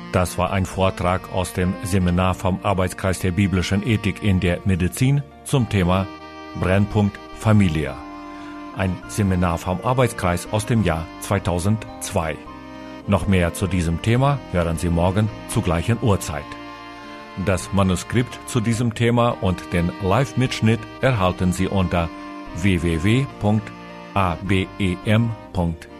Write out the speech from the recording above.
Das war ein Vortrag aus dem Seminar vom Arbeitskreis der biblischen Ethik in der Medizin zum Thema Brennpunkt Familie. Ein Seminar vom Arbeitskreis aus dem Jahr 2002. Noch mehr zu diesem Thema hören Sie morgen zur gleichen Uhrzeit. Das Manuskript zu diesem Thema und den Live-Mitschnitt erhalten Sie unter www.abem.de.